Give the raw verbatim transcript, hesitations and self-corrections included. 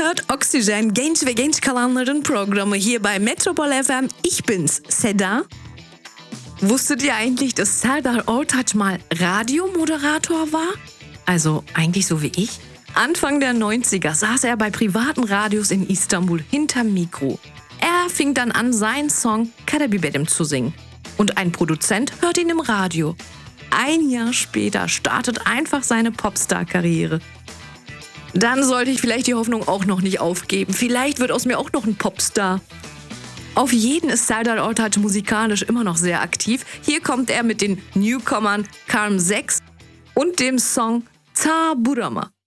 hört Oxygen, genç ve genç kalanların Programme hier bei Metropol F M. Ich bin's, Seda. Wusstet ihr eigentlich, dass Serdar Ortaç mal Radiomoderator war? Also eigentlich so wie ich. Anfang der neunziger saß er bei privaten Radios in Istanbul hinterm Mikro. Er fing dann an, seinen Song Karabiberim zu singen. Und ein Produzent hört ihn im Radio. Ein Jahr später startet einfach seine Popstar-Karriere. Dann sollte ich vielleicht die Hoffnung auch noch nicht aufgeben. Vielleicht wird aus mir auch noch ein Popstar. Auf jeden ist Serdar Ortaç musikalisch immer noch sehr aktiv. Hier kommt er mit den Newcomern Karm sechs und dem Song Ta Burama.